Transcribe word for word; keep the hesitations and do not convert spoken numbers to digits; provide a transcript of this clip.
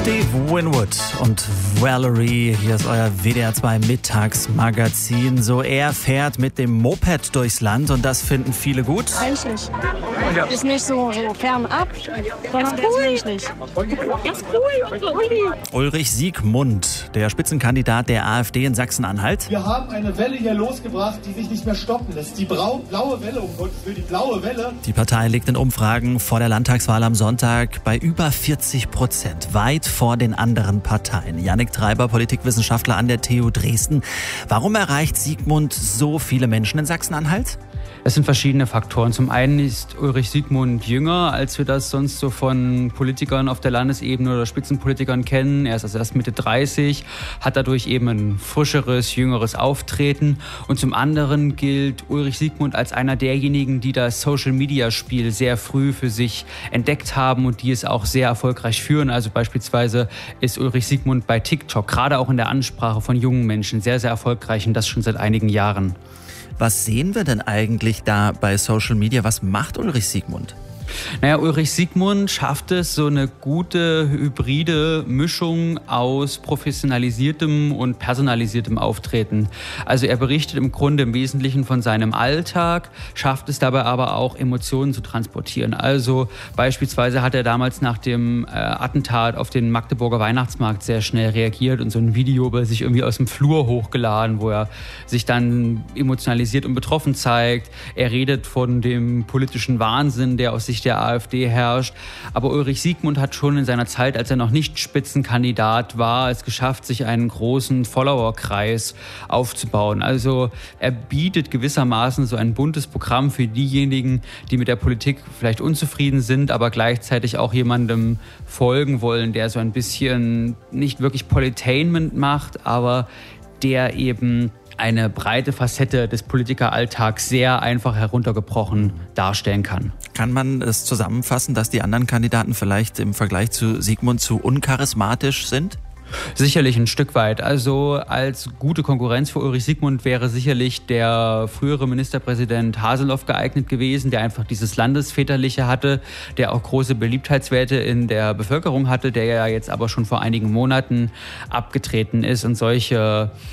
Steve Winwood und Valerie, hier ist euer W D R zwei Mittagsmagazin. So, er fährt mit dem Moped durchs Land und das finden viele gut. Eigentlich. Ja. Ist nicht so, so fernab, sondern tatsächlich. Das ist cool. Ulrich Siegmund, der Spitzenkandidat der AfD in Sachsen-Anhalt. Wir haben eine Welle hier losgebracht, die sich nicht mehr stoppen lässt. Die Brau- blaue Welle, um Gottes Willen, die blaue Welle. Die Partei liegt in Umfragen vor der Landtagswahl am Sonntag bei über vierzig Prozent, weit vor den anderen Parteien. Jannik Treiber, Politikwissenschaftler an der T U Dresden. Warum erreicht Siegmund so viele Menschen in Sachsen-Anhalt? Es sind verschiedene Faktoren. Zum einen ist Ulrich Siegmund jünger, als wir das sonst so von Politikern auf der Landesebene oder Spitzenpolitikern kennen. Er ist also erst Mitte dreißig, hat dadurch eben ein frischeres, jüngeres Auftreten. Und zum anderen gilt Ulrich Siegmund als einer derjenigen, die das Social-Media-Spiel sehr früh für sich entdeckt haben und die es auch sehr erfolgreich führen. Also beispielsweise ist Ulrich Siegmund bei TikTok, gerade auch in der Ansprache von jungen Menschen, sehr, sehr erfolgreich und das schon seit einigen Jahren. Was sehen wir denn eigentlich da bei Social Media? Was macht Ulrich Siegmund? Naja, Ulrich Siegmund schafft es, so eine gute hybride Mischung aus professionalisiertem und personalisiertem Auftreten. Also er berichtet im Grunde im Wesentlichen von seinem Alltag, schafft es dabei aber auch, Emotionen zu transportieren. Also beispielsweise hat er damals nach dem äh, Attentat auf den Magdeburger Weihnachtsmarkt sehr schnell reagiert und so ein Video bei sich irgendwie aus dem Flur hochgeladen, wo er sich dann emotionalisiert und betroffen zeigt. Er redet von dem politischen Wahnsinn, der aus Sicht der AfD herrscht. Aber Ulrich Siegmund hat schon in seiner Zeit, als er noch nicht Spitzenkandidat war, es geschafft, sich einen großen Followerkreis aufzubauen. Also er bietet gewissermaßen so ein buntes Programm für diejenigen, die mit der Politik vielleicht unzufrieden sind, aber gleichzeitig auch jemandem folgen wollen, der so ein bisschen nicht wirklich Politainment macht, aber der eben eine breite Facette des Politikeralltags sehr einfach heruntergebrochen darstellen kann. Kann man es zusammenfassen, dass die anderen Kandidaten vielleicht im Vergleich zu Siegmund zu uncharismatisch sind? Sicherlich ein Stück weit. Also als gute Konkurrenz für Ulrich Siegmund wäre sicherlich der frühere Ministerpräsident Haseloff geeignet gewesen, der einfach dieses Landesväterliche hatte, der auch große Beliebtheitswerte in der Bevölkerung hatte, der ja jetzt aber schon vor einigen Monaten abgetreten ist. Und solche